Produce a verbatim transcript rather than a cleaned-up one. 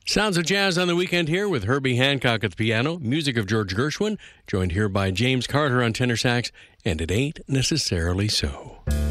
Sounds of Jazz on the Weekend here with Herbie Hancock at the piano, music of George Gershwin, joined here by James Carter on tenor sax, and It Ain't Necessarily So.